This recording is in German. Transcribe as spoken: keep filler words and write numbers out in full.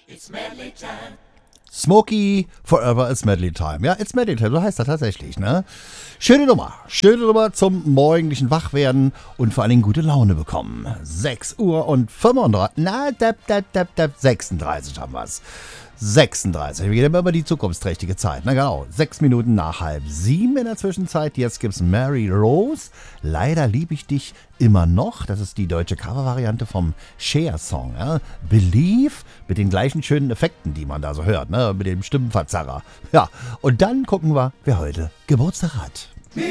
It's Medley Time. Smokey, Forever It's Medley Time. Ja, It's Medley Time, so heißt das tatsächlich, ne? Schöne Nummer. Schöne Nummer zum morgendlichen Wachwerden und vor allen Dingen gute Laune bekommen. sechs Uhr und fünfunddreißig, na, dab, dab, dab, dab, sechsunddreißig haben wir's. sechsunddreißig, wir gehen immer die zukunftsträchtige Zeit, na genau, sechs Minuten nach halb sieben in der Zwischenzeit, jetzt gibt's Mary Rose, Leider lieb ich dich immer noch, das ist die deutsche Covervariante vom Cher-Song, ja? Believe, mit den gleichen schönen Effekten, die man da so hört, ne? Mit dem Stimmenverzerrer, ja, und dann gucken wir, wer heute Geburtstag hat.